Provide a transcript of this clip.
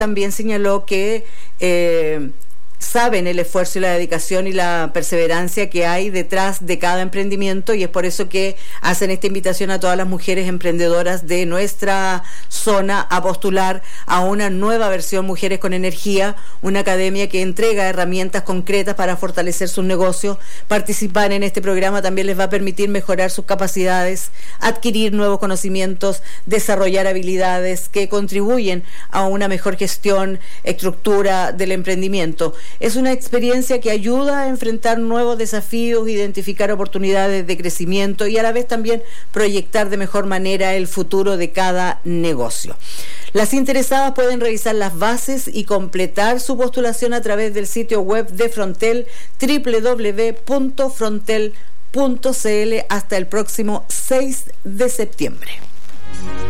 también señaló que saben el esfuerzo y la dedicación y la perseverancia que hay detrás de cada emprendimiento, y es por eso que hacen esta invitación a todas las mujeres emprendedoras de nuestra zona a postular a una nueva versión Mujeres con Energía, una academia que entrega herramientas concretas para fortalecer sus negocios. Participar en este programa también les va a permitir mejorar sus capacidades, adquirir nuevos conocimientos, desarrollar habilidades que contribuyen a una mejor gestión, estructura del emprendimiento. Es una experiencia que ayuda a enfrentar nuevos desafíos, identificar oportunidades de crecimiento y a la vez también proyectar de mejor manera el futuro de cada negocio. Las interesadas pueden revisar las bases y completar su postulación a través del sitio web de Frontel, www.frontel.cl, hasta el próximo 6 de septiembre.